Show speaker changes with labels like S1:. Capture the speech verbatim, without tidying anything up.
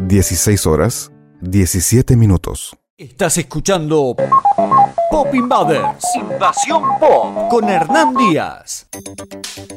S1: dieciséis horas, diecisiete minutos.
S2: Estás escuchando Pop Invaders, Invasión Pop, con Hernán Díaz.